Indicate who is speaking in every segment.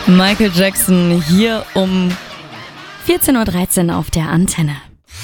Speaker 1: Michael Jackson hier um 14.13 Uhr auf der Antenne.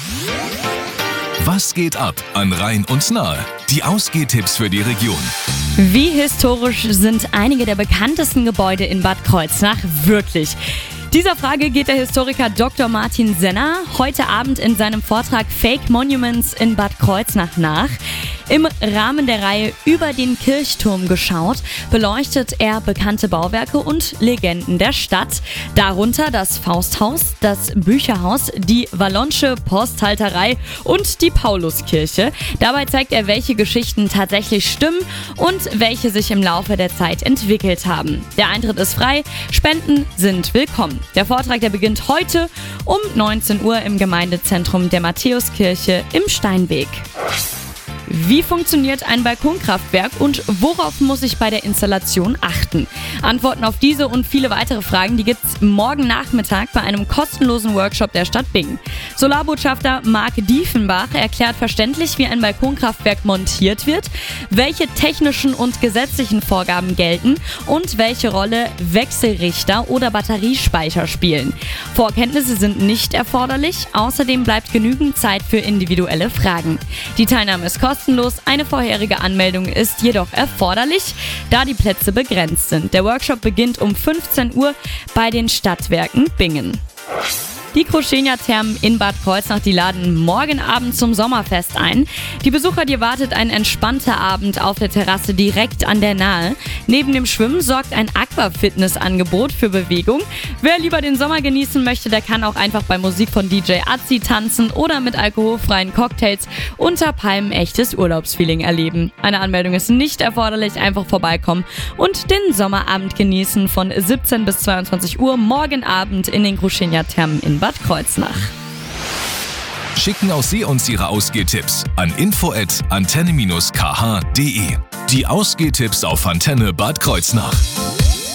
Speaker 2: Was geht ab an Rhein und Nahe? Die Ausgehtipps für die Region.
Speaker 1: Wie historisch sind einige der bekanntesten Gebäude in Bad Kreuznach wirklich? Dieser Frage geht der Historiker Dr. Martin Senner heute Abend in seinem Vortrag Fake Monuments in Bad Kreuznach nach. Im Rahmen der Reihe Über den Kirchturm geschaut beleuchtet er bekannte Bauwerke und Legenden der Stadt, darunter das Fausthaus, das Bücherhaus, die Wallonsche Posthalterei und die Pauluskirche. Dabei zeigt er, welche Geschichten tatsächlich stimmen und welche sich im Laufe der Zeit entwickelt haben. Der Eintritt ist frei, Spenden sind willkommen. Der Vortrag, der beginnt heute um 19 Uhr im Gemeindezentrum der Matthäuskirche im Steinweg. Wie funktioniert ein Balkonkraftwerk und worauf muss ich bei der Installation achten? Antworten auf diese und viele weitere Fragen, die gibt's morgen Nachmittag bei einem kostenlosen Workshop der Stadt Bingen. Solarbotschafter Marc Diefenbach erklärt verständlich, wie ein Balkonkraftwerk montiert wird, welche technischen und gesetzlichen Vorgaben gelten und welche Rolle Wechselrichter oder Batteriespeicher spielen. Vorkenntnisse sind nicht erforderlich, außerdem bleibt genügend Zeit für individuelle Fragen. Die Teilnahme ist kostenlos, eine vorherige Anmeldung ist jedoch erforderlich, da die Plätze begrenzt sind. Der Workshop beginnt um 15 Uhr bei den Stadtwerken Bingen. Die Kruschenia-Thermen in Bad Kreuznach, die laden morgen Abend zum Sommerfest ein. Die Besucher, die erwartet ein entspannter Abend auf der Terrasse direkt an der Nahe. Neben dem Schwimmen sorgt ein Aquafitness-Angebot für Bewegung. Wer lieber den Sommer genießen möchte, der kann auch einfach bei Musik von DJ Azzi tanzen oder mit alkoholfreien Cocktails unter Palmen echtes Urlaubsfeeling erleben. Eine Anmeldung ist nicht erforderlich, einfach vorbeikommen und den Sommerabend genießen von 17 bis 22 Uhr morgen Abend in den Kruschenia-Thermen in Bad Kreuznach.
Speaker 2: Schicken auch Sie uns Ihre Ausgehtipps an info@antenne-kh.de. Die Ausgehtipps auf Antenne Bad Kreuznach.